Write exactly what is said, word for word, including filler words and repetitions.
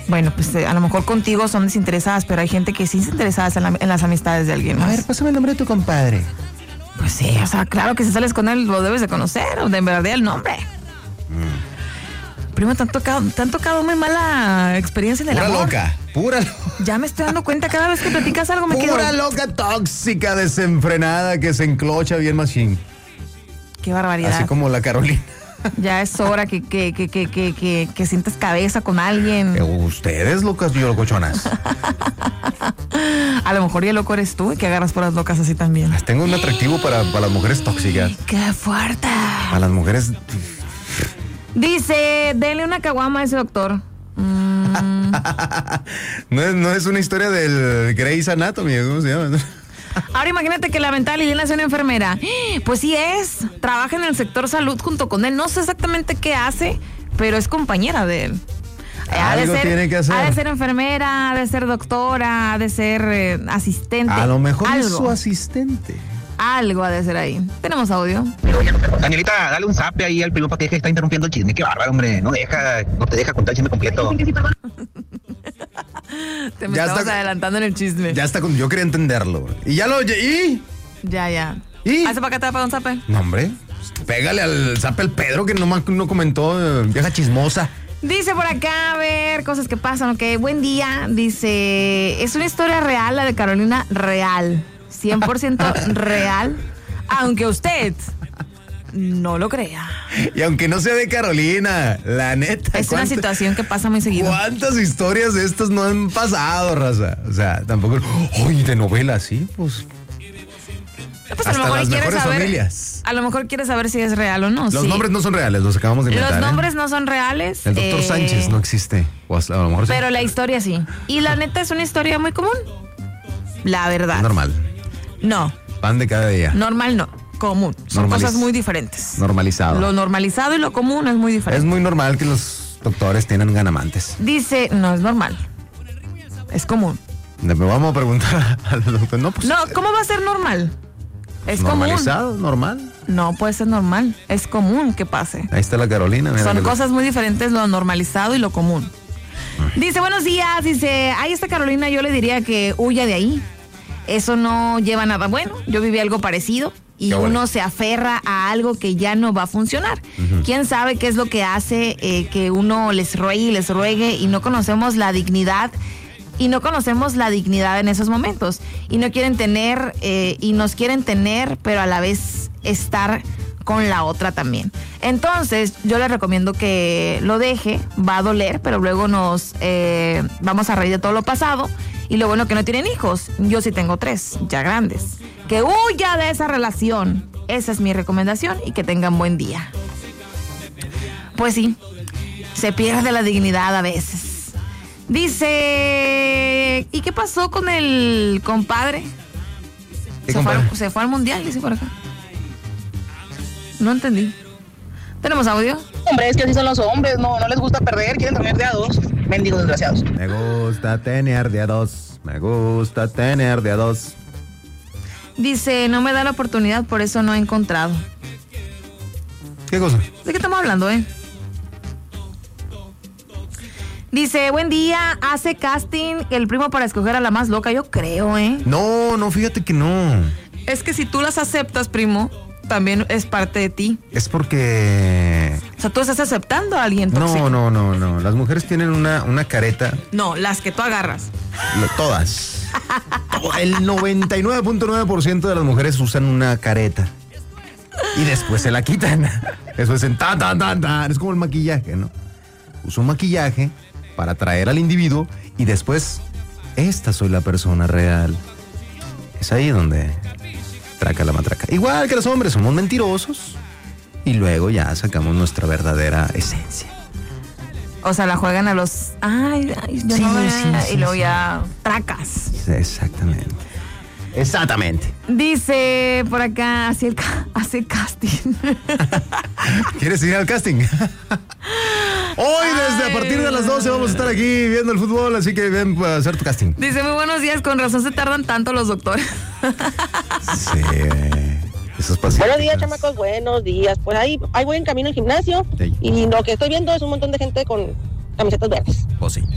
Bueno, pues eh, a lo mejor contigo son desinteresadas, pero hay gente que sí es interesada en, la, en las amistades de alguien más. A ver, pásame el nombre de tu compadre. Pues sí, o sea, claro que si sales con él lo debes de conocer, o de verdad el nombre. Mm. Primo, te han tocado, te han tocado muy mala experiencia en el pura amor. Loca, pura loca. Ya me estoy dando cuenta cada vez que platicas algo me pura quedo. Pura loca tóxica, desenfrenada, que se enclocha bien machín. Qué barbaridad. Así como la Carolina. Ya es hora que, que, que, que, que, que, que sientes cabeza con alguien. Eh, ustedes, locas, yo locochonas. A lo mejor ya loco eres tú y que agarras por las locas así también. Tengo un atractivo para, para las mujeres tóxicas. ¡Qué fuerte! Para las mujeres... Dice, denle una caguama a ese doctor. Mm. no, es, no es una historia del Grey's Anatomy, ¿cómo se llama? Ahora imagínate que la mental Liliana es una enfermera. Pues sí es, trabaja en el sector salud junto con él. No sé exactamente qué hace, pero es compañera de él. Ha Algo de ser, tiene que hacer. Ha de ser enfermera, ha de ser doctora, ha de ser eh, asistente. A lo mejor algo. es su asistente. Algo ha de ser ahí. ¿Tenemos audio? Danielita, dale un zape ahí al primo para que está interrumpiendo el chisme. Qué bárbaro, hombre. No deja, no te deja contar el chisme completo. Te me ya estamos está, adelantando en el chisme. Ya está, yo quería entenderlo. Y ya lo... ¿Y? Ya, ya. ¿Y? ¿Hace para acá te va para un zape? No, hombre. Pégale al zape al Pedro que nomás no comentó. Vieja chismosa. Dice por acá, a ver, cosas que pasan, ok. Buen día. Dice, es una historia real, la de Carolina, real. cien por ciento real. Aunque usted no lo crea. Y aunque no sea de Carolina, la neta. Es una situación que pasa muy seguido. ¿Cuántas historias de estas no han pasado, raza? O sea, tampoco... ¡Uy, de novela, sí! Pues... Pues a hasta lo mejor las quieres mejores saber, familias. A lo mejor quieres saber si es real o no. Los sí. nombres no son reales, los acabamos de inventar. Los nombres ¿eh? no son reales. El doctor eh, Sánchez no existe. O a lo mejor sí. Pero la historia sí. Y la neta es una historia muy común. La verdad. Es normal. No. Pan de cada día. Normal no. Común. Son Normaliz- cosas muy diferentes. Normalizado. Lo normalizado y lo común es muy diferente. Es muy normal que los doctores tengan ganamantes. Dice, no es normal. Es común. Me vamos a preguntar al doctor. No, pues. No, ¿cómo va a ser normal? Es normalizado, común. normal. No puede ser normal. Es común que pase. Ahí está la Carolina. Mira Son que cosas lo... muy diferentes lo normalizado y lo común. Ay. Dice, buenos días. Dice, ahí está Carolina, yo le diría que huya de ahí. Eso no lleva nada bueno. Yo viví algo parecido. Y bueno. Uno se aferra a algo que ya no va a funcionar. Uh-huh. ¿Quién sabe qué es lo que hace eh, que uno les ruegue y les ruegue y no conocemos la dignidad? Y no conocemos la dignidad en esos momentos. Y no quieren tener, eh, y nos quieren tener, pero a la vez estar con la otra también. Entonces, yo les recomiendo que lo deje. Va a doler, pero luego nos eh, vamos a reír de todo lo pasado. Y lo bueno que no tienen hijos. Yo sí tengo tres, ya grandes. Que huya de esa relación. Esa es mi recomendación y que tengan buen día. Pues sí, se pierde la dignidad a veces. Dice, ¿y qué pasó con el compadre? ¿Qué Se, compadre? fue, se fue al mundial, dice por acá. No entendí. ¿Tenemos audio? Hombre, es que así son los hombres, no, no les gusta perder, quieren tener de a dos. Mendigos desgraciados. Me gusta tener de a dos. Me gusta tener de a dos. Dice, no me da la oportunidad, por eso no he encontrado. ¿Qué cosa? ¿De qué estamos hablando, eh? Dice, buen día, hace casting el primo para escoger a la más loca, yo creo, ¿eh? No, no, fíjate que no. Es que si tú las aceptas, primo, también es parte de ti. Es porque... O sea, tú estás aceptando a alguien tóxico. No, no, no, no. Las mujeres tienen una, una careta. No, las que tú agarras. Lo, todas. El noventa y nueve punto nueve por ciento de las mujeres usan una careta. Y después se la quitan. Después en tan, tan, tan, tan. Es como el maquillaje, ¿no? Uso un maquillaje para atraer al individuo y después, esta soy la persona real. Es ahí donde traca la matraca. Igual que los hombres, somos mentirosos y luego ya sacamos nuestra verdadera esencia. O sea, la juegan a los... Ay, ay, yo Sí, no me... sí, sí, y luego sí. ya tracas. Exactamente. Exactamente. Dice por acá, hace el, ca- hace casting. ¿Quieres ir al casting? Hoy desde Ay. a partir de las doce vamos a estar aquí viendo el fútbol, así que ven a hacer tu casting. Dice, muy buenos días, con razón se tardan tanto los doctores. Sí, eh, esos pacientes. Buenos días, chamacos, buenos días. Pues ahí, ahí voy en camino al gimnasio Sí. y lo que estoy viendo es un montón de gente con camisetas verdes. Oh, sí.